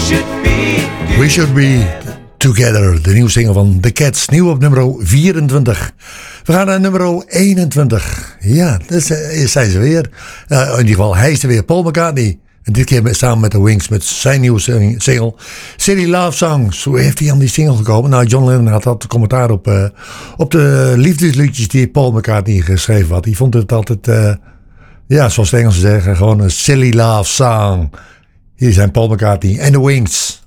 We Should Be Together, de nieuwe single van The Cats, nieuw op nummer 24. We gaan naar nummer 21. Ja, daar zijn ze weer. In ieder geval, hij is er weer, Paul McCartney. En dit keer samen met The Wings, met zijn nieuwe single, Silly Love Songs. Hoe heeft hij aan die single gekomen? Nou, John Lennon had commentaar op de liefdesliedjes die Paul McCartney geschreven had. Hij vond het altijd, zoals de Engelsen zeggen, gewoon een silly love song. Hier zijn Paul McCartney en The Wings.